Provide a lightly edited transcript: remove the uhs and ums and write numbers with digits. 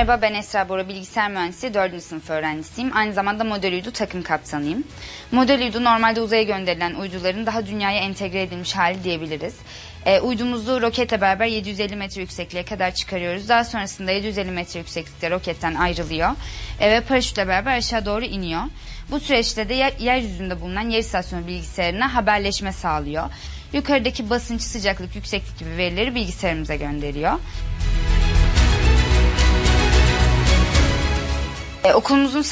Merhaba, ben Esra Bora, bilgisayar mühendisi 4. sınıf öğrencisiyim. Aynı zamanda Model Uydu takım kaptanıyım. Model Uydu normalde uzaya gönderilen uyduların daha dünyaya entegre edilmiş hali diyebiliriz. Uydumuzu roketle beraber 750 metre yüksekliğe kadar çıkarıyoruz. Daha sonrasında 750 metre yükseklikte roketten ayrılıyor ve paraşütle beraber aşağı doğru iniyor. Bu süreçte de yeryüzünde bulunan yer istasyonu bilgisayarına haberleşme sağlıyor. Yukarıdaki basınç, sıcaklık, yükseklik gibi verileri bilgisayarımıza gönderiyor. Okulumuzun